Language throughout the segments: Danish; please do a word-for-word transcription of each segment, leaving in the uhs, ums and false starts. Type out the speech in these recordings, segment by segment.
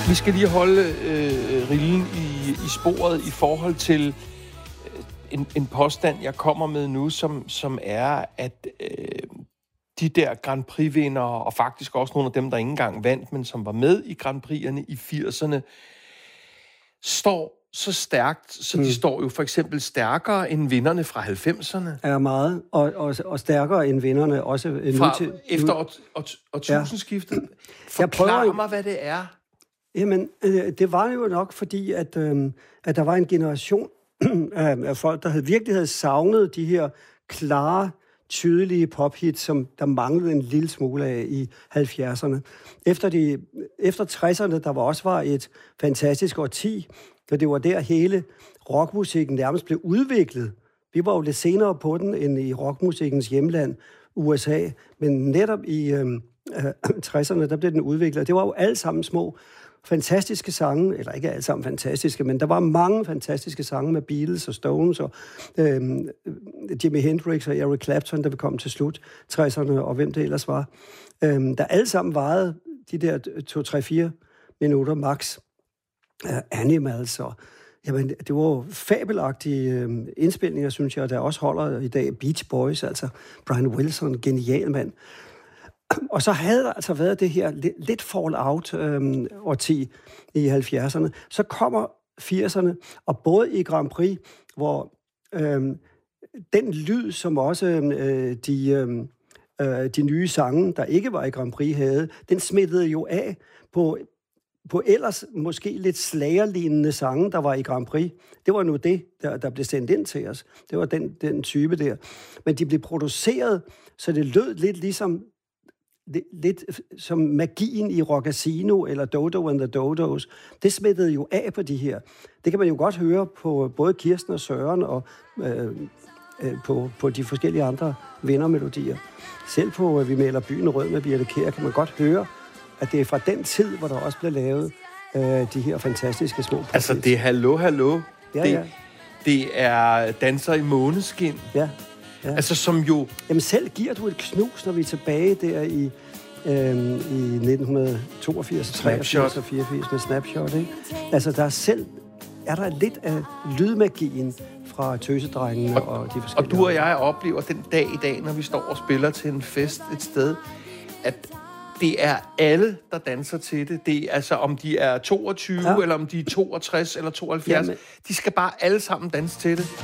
Vi skal lige holde øh, rillen i, i sporet i forhold til øh, en, en påstand, jeg kommer med nu, som, som er, at øh, de der Grand Prix-vindere, og faktisk også nogle af dem, der ikke engang vandt, men som var med i Grand Prix'erne i firserne, står så stærkt, så de mm. står jo for eksempel stærkere end vinderne fra halvfemserne. Er meget, og, og, og stærkere end vinderne også nu fra til, efter år, år, årtusindskiftet. Ja. Forklar prøver, mig, hvad det er. Jamen, det var jo nok fordi, at, øh, at der var en generation af, af folk, der havde, virkelig havde savnet de her klare, tydelige pophits, som der manglede en lille smule af i halvfjerdserne. Efter, de, efter tresserne, der var også var et fantastisk årti, og det var der hele rockmusikken nærmest blev udviklet. Vi var jo lidt senere på den end i rockmusikkens hjemland, U S A, men netop i øh, tresserne, der blev den udviklet. Det var jo alle sammen små fantastiske sange, eller ikke alle sammen fantastiske, men der var mange fantastiske sange med Beatles og Stones og øh, Jimi Hendrix og Eric Clapton, der kom til slut, tresserne, og hvem det ellers var. Øh, der alle sammen varede de der to, tre, fire minutter max. Uh, Animals, og jamen, det var jo fabelagtige øh, indspilninger, synes jeg, der også holder i dag. Beach Boys, altså Brian Wilson, genial mand. Og så havde der altså været det her lidt, lidt fall-out-årti øh, i halvfjerdserne. Så kommer firserne, og både i Grand Prix, hvor øh, den lyd, som også øh, de, øh, de nye sange, der ikke var i Grand Prix, havde, den smittede jo af på på ellers måske lidt slagerlignende sange, der var i Grand Prix. Det var nu det, der, der blev sendt ind til os. Det var den, den type der. Men de blev produceret, så det lød lidt ligesom lidt, lidt som magien i Rockasino eller Dodo and the Dodos. Det smittede jo af på de her. Det kan man jo godt høre på både Kirsten og Søren og øh, øh, på, på de forskellige andre vindermelodier. Selv på øh, Vi maler byen rød med Birthe Kjær kan man godt høre, at det er fra den tid, hvor der også blev lavet øh, de her fantastiske små pophits. Altså, det er Hallo, Hallo. Ja, det, ja. det er Danser i måneskin. Ja, ja. Altså, som jo... Jamen, selv giver du et knus, når vi er tilbage der i, øh, i nitten toogfirs, treogfirs og fireogfirs med Snapshot, ikke? Altså, der er selv... Er der lidt af lydmagien fra Tøsedrengene og, og de forskellige... Og du og jeg oplever den dag i dag, når vi står og spiller til en fest et sted, at... Det er alle, der danser til det. Det er altså, om de er toogtyve, ja. Eller om de er toogtres eller tooghalvfjerds. Jamen. De skal bare alle sammen danse til det.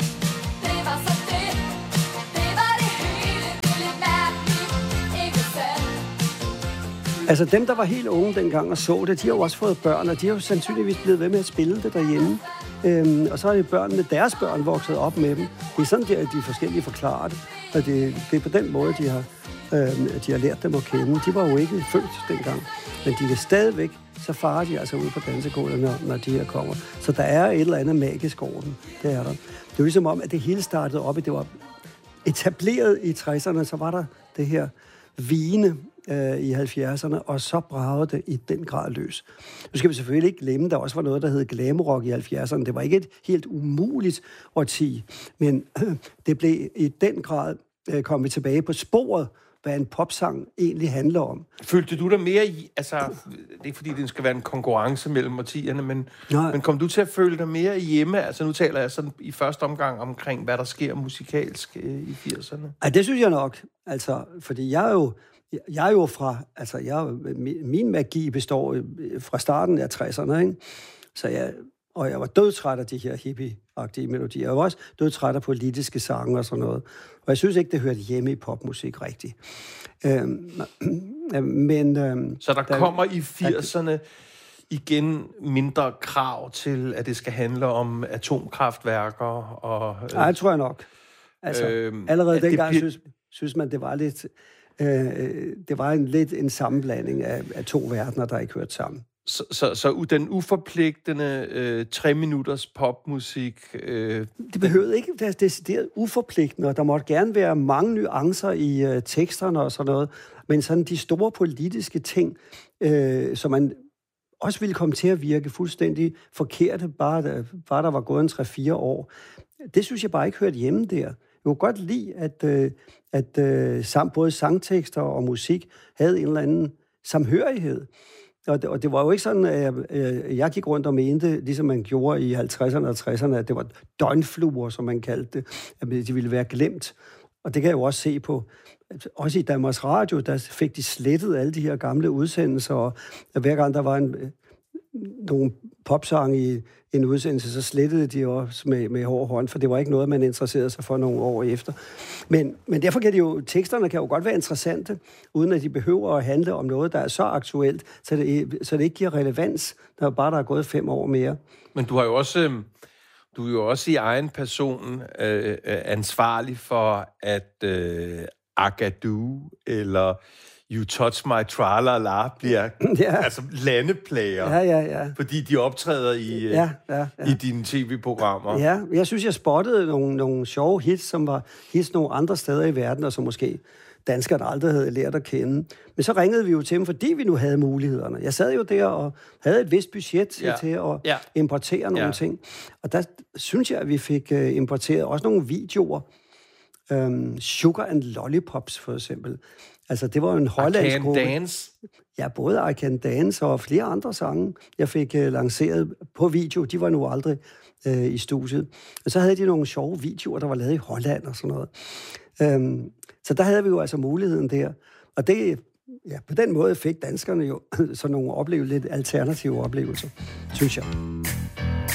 Altså dem, der var helt unge dengang og så det, de har jo også fået børn, og de har jo sandsynligvis blevet ved med at spille det derhjemme. Øhm, og så er det børnene, deres børn vokset op med dem. Det er sådan, at de forskellige forklarer det. Og det, det er på den måde, de har, øhm, de har lært dem at kende. De var jo ikke født dengang, men de vil stadigvæk, så farer de altså ud på dansegulvet, når, når de her kommer. Så der er et eller andet magisk over dem. Det er der. Det er jo ligesom om, at det hele startede op, det var etableret i tresserne, så var der det her vine øh, i halvfjerdserne, og så bragede det i den grad løs. Nu skal vi selvfølgelig ikke glemme, der også var noget, der hed glamrock i halvfjerdserne. Det var ikke et helt umuligt årti, men øh, det blev i den grad, øh, kom vi tilbage på sporet, hvad en popsang egentlig handler om. Følte du dig mere i, altså, det er ikke fordi, det skal være en konkurrence mellem årtierne, men, men kom du til at føle dig mere hjemme? Altså, nu taler jeg sådan i første omgang omkring, hvad der sker musikalsk øh, i firserne. Ja, det synes jeg nok. Altså, fordi jeg er jo, jeg er jo fra, altså, jeg, min magi består fra starten af tresserne, ikke? Så jeg, og jeg var dødtræt af de her hippie-agtige melodier. Jeg var også dødtræt af politiske sange og sådan noget. Og jeg synes ikke, det hørte hjemme i popmusik rigtigt. Øhm, men, øhm, så der, der kommer i firserne igen mindre krav til, at det skal handle om atomkraftværker og... Øh, Nej, det tror jeg nok. Altså, øh, allerede dengang det... synes, synes man, det var lidt... Øh, det var en, lidt en sammenblanding af, af to verdener, der ikke hørte sammen. Så, så, så den uforpligtende øh, tre minutters popmusik... Øh, det behøvede ikke være decideret uforpligtende, og der måtte gerne være mange nuancer i øh, teksterne og sådan noget, men sådan de store politiske ting, øh, som man også ville komme til at virke fuldstændig forkerte, bare, bare der var gået en tre-fire år. Det synes jeg bare ikke hørte hjemme der. Jeg kunne godt lide, at, øh, at øh, sam, både sangtekster og musik havde en eller anden samhørighed. Og det, og det var jo ikke sådan, at jeg, jeg gik rundt og mente, ligesom man gjorde i halvtredserne og tresserne, at det var døgnfluer, som man kaldte det, at de ville være glemt. Og det kan jeg jo også se på, også i Danmarks Radio, der fik de slettet alle de her gamle udsendelser, og hver gang der var en, nogle popsange i en udsendelse, så slettede de også med, med hård hånd, for det var ikke noget, man interesserede sig for nogle år efter. Men, men derfor kan de jo, teksterne kan jo godt være interessante, uden at de behøver at handle om noget, der er så aktuelt, så det, så det ikke giver relevans, når bare der er gået fem år mere. Men du har jo også, du er jo også i egen person øh, ansvarlig for, at øh, Agadoo eller You Touch My Tra-La-La bliver ja. altså landeplager, ja, ja, ja. fordi de optræder i, ja, ja, ja. i dine tv-programmer. Ja, jeg synes, jeg spottede nogle, nogle sjove hits, som var hits nogle andre steder i verden, og som måske danskerne aldrig havde lært at kende. Men så ringede vi jo til dem, fordi vi nu havde mulighederne. Jeg sad jo der og havde et vist budget ja. til at ja. importere nogle ja. ting. Og der synes jeg, at vi fik importeret også nogle videoer. Um, Sugar and Lollipops, for eksempel. Altså, det var jo en hollandsk gruppe. I Can Dance? Ja, både I Can Dance og flere andre sange, jeg fik uh, lanceret på video. De var nu aldrig uh, i studiet. Og så havde de nogle sjove videoer, der var lavet i Holland og sådan noget. Um, så der havde vi jo altså muligheden der. Og det, ja, på den måde fik danskerne jo sådan nogle oplevelser, lidt alternative oplevelser, synes jeg.